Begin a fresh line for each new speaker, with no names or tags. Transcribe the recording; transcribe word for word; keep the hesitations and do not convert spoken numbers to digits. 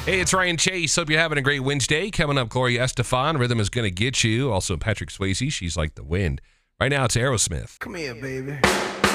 Hey, it's Ryan Chase. Hope you're having a great Wednesday. Coming up, Gloria Estefan. Rhythm is going to get you. Also, Patrick Swayze. She's like the wind. Right now, it's Aerosmith.
Come here, baby.